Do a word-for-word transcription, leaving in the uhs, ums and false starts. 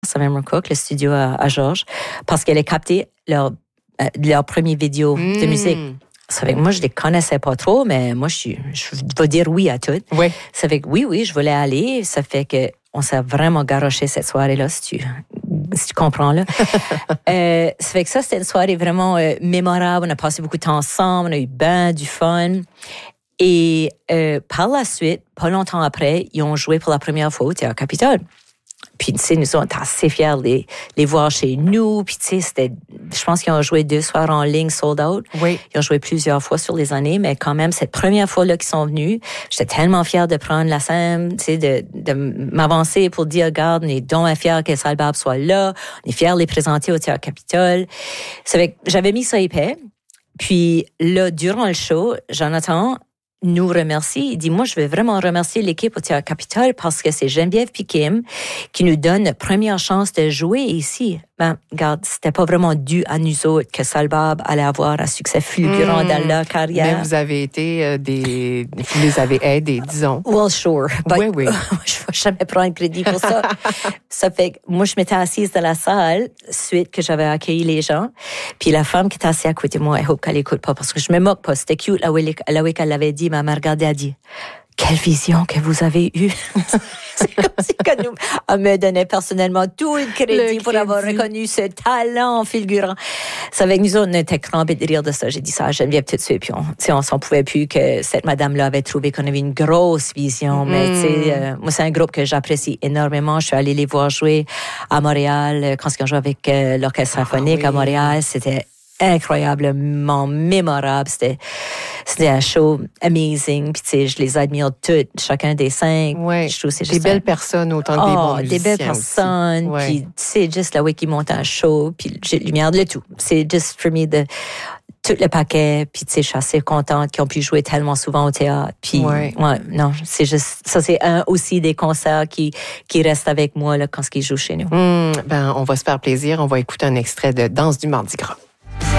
Savannah Cook, le studio à, à Georges, parce qu'elle a capté leur, euh, leur première vidéo mmh. de musique. Ça fait que moi, je les connaissais pas trop, mais moi, je, suis, je vais dire oui à tout. Oui. Ça fait que oui, oui, je voulais aller. Ça fait que on s'est vraiment garoché cette soirée-là, si tu, si tu comprends, là. euh, ça fait que ça, c'était une soirée vraiment euh, mémorable. On a passé beaucoup de temps ensemble. On a eu ben du fun. Et euh, par la suite, pas longtemps après, ils ont joué pour la première fois au Théâtre Capitole. Puis, tu sais, nous, on était assez fiers de les, les voir chez nous. Puis, tu sais, c'était, je pense qu'ils ont joué deux soirs en ligne, sold out. Oui. Ils ont joué plusieurs fois sur les années, mais quand même, cette première fois-là qu'ils sont venus, j'étais tellement fière de prendre la scène, tu sais, de, de m'avancer pour dire, regarde, on est donc fiers que Salbab soit là. On est fiers de les présenter au Théâtre Capitole. Ça fait que j'avais mis ça épais. Puis, là, durant le show, Jonathan nous remercie. Il dit, moi, je veux vraiment remercier l'équipe au Théâtre Capitole parce que c'est Geneviève puis Kim qui nous donne la première chance de jouer ici. Ben, regarde, c'était pas vraiment dû à nous autres que Salbab allait avoir un succès fulgurant mmh. dans leur carrière. Mais vous avez été euh, des... Vous les avez aidés, disons. Well, sure. But oui, oui. je ne vais jamais prendre crédit pour ça. Ça fait que moi, je m'étais assise dans la salle suite que j'avais accueilli les gens. Puis la femme qui était assise à côté de moi, I hope qu'elle écoute pas parce que je me moque pas. C'était cute la way qu'elle l'avait dit, mais elle m'a regardé, elle a dit, quelle vision que vous avez eue. C'est comme si elle, nous, elle me donnait personnellement tout le crédit, le crédit pour avoir reconnu ce talent fulgurant. Ça fait que nous, on était crampés de rire de ça. J'ai dit ça à Geneviève tout de suite. Puis on, on s'en pouvait plus que cette madame-là avait trouvé qu'on avait une grosse vision. Mm. Mais tu sais, euh, moi, c'est un groupe que j'apprécie énormément. Je suis allée les voir jouer à Montréal quand ils ont joué avec euh, l'Orchestre symphonique ah, oui. à Montréal. C'était incroyablement mémorable. C'était, c'était un show amazing. Puis, tu sais, je les admire toutes, chacun des cinq. Ouais. Je trouve c'est des belles un... personnes autant que oh, des bons musiciens. Des belles personnes. Ouais. Puis, tu sais, juste la way qu'ils montent un show. Puis, j'ai lumière de le tout. C'est just for me de tout le paquet. Puis, tu sais, je suis assez contente qu'ils ont pu jouer tellement souvent au théâtre. Puis, ouais, ouais non, c'est juste, ça, c'est un aussi des concerts qui, qui restent avec moi, là, quand ils jouent chez nous. Mmh, ben, on va se faire plaisir. On va écouter un extrait de Danse du Mardi Gras.